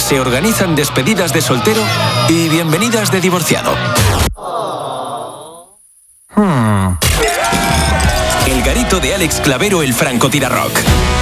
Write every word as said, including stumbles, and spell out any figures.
Se organizan despedidas de soltero y bienvenidas de divorciado. Hmm. El garito de Alex Clavero, el francotirarrock.